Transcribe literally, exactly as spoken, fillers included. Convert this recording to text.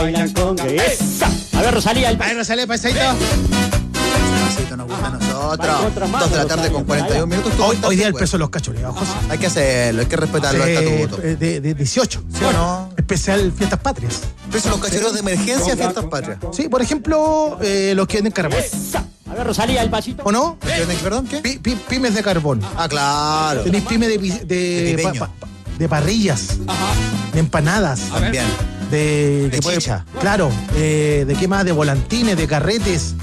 Bailan con esa. A ver, Rosalía. El... A ver, Rosalía, pasadito. Pasito nos gusta a nosotros. Dos de la tarde con cuarenta y un minutos. Hoy, hoy día el peso de los cachureos, José. Hay que hacerlo, hay que respetar los estatutos. De, de, de dieciocho. ¿Sí o no? Especial Fiestas Patrias. Peso de los cachureos de emergencia, fiestas patrias. Sí, por ejemplo, eh, los que venden carbón. Esa. A ver, Rosalía, el pasito. ¿O no? ¿Perdón, qué? Pi- pi- pymes de carbón. Ah, claro. Tenéis pymes de, pi- de, De pa- pipeño. pa- de parrillas, Ajá. de empanadas, También. de, De que puede- chicha. claro, eh, de qué más, de volantines, de carretes.